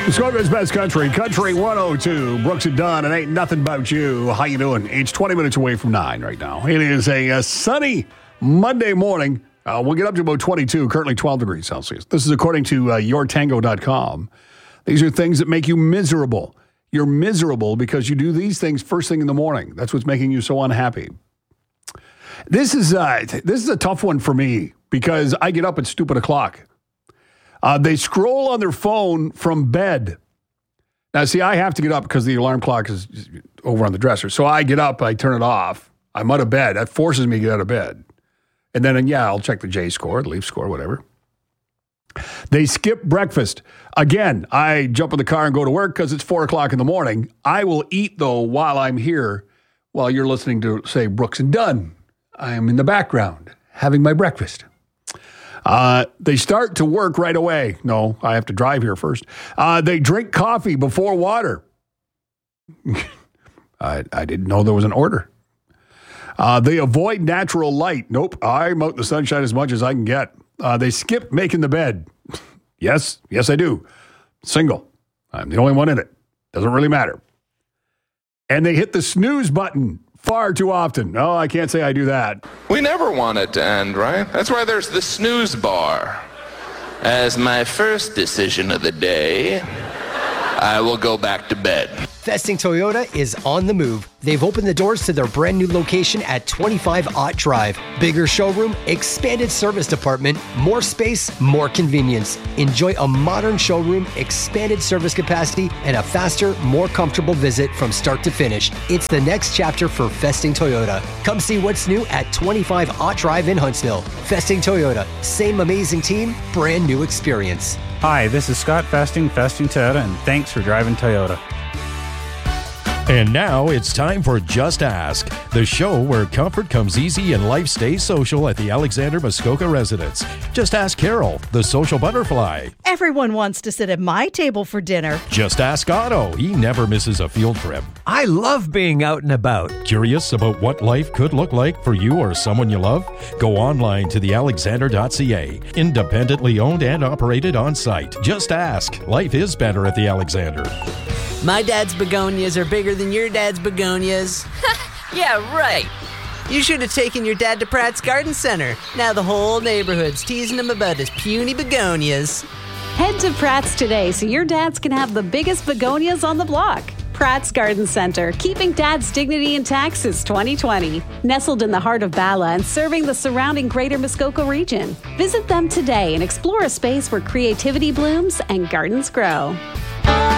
Muskoka's best country, Country 102. Brooks and Dunn, it ain't nothing about you. How you doing? It's 20 minutes away from 9 right now. It is a sunny Monday morning. We'll get up to about 22, currently 12 degrees Celsius. This is according to yourtango.com. These are things that make you miserable. You're miserable because you do these things first thing in the morning. That's what's making you so unhappy. This is a tough one for me because I get up at stupid o'clock. They scroll on their phone from bed. Now, see, I have to get up because the alarm clock is over on the dresser. So I get up, I turn it off. I'm out of bed. That forces me to get out of bed. And then, I'll check the J score, the Leaf score, whatever. They skip breakfast. Again, I jump in the car and go to work because it's 4 o'clock in the morning. I will eat, though, while I'm here, while you're listening to, say, Brooks and Dunn. I am in the background having my breakfast. They start to work right away. No, I have to drive here first. They drink coffee before water. I didn't know there was an order. They avoid natural light. Nope, I'm out in the sunshine as much as I can get. They skip making the bed. Yes, I do. Single. I'm the only one in it. Doesn't really matter. And they hit the snooze button far too often. No, I can't say I do that. We never want it to end, right? That's why there's the snooze bar. As my first decision of the day, I will go back to bed. Festing Toyota is on the move. They've opened the doors to their brand new location at 25 Ott Drive. Bigger showroom, expanded service department, more space, more convenience. Enjoy a modern showroom, expanded service capacity, and a faster, more comfortable visit from start to finish. It's the next chapter for Festing Toyota. Come see what's new at 25 Ott Drive in Huntsville. Festing Toyota, same amazing team, brand new experience. Hi, this is Scott Festing Toyota, and thanks for driving Toyota. And now it's time for Just Ask, the show where comfort comes easy and life stays social at the Alexander Muskoka residence. Just ask Carol, the social butterfly. Everyone wants to sit at my table for dinner. Just ask Otto. He never misses a field trip. I love being out and about. Curious about what life could look like for you or someone you love? Go online to thealexander.ca. Independently owned and operated on site. Just ask. Life is better at the Alexander. My dad's begonias are bigger than your dad's begonias. Yeah, right. You should have taken your dad to Pratt's Garden Center. Now the whole neighborhood's teasing him about his puny begonias. Head to Pratt's today so your dads can have the biggest begonias on the block. Pratt's Garden Center, keeping dad's dignity intact since 2020. Nestled in the heart of Bala and serving the surrounding greater Muskoka region. Visit them today and explore a space where creativity blooms and gardens grow.